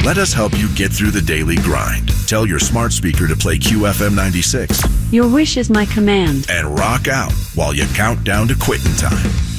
Let us help you get through the daily grind. Tell your smart speaker to play QFM 96. Your wish is my command. And rock out while you count down to quitting time.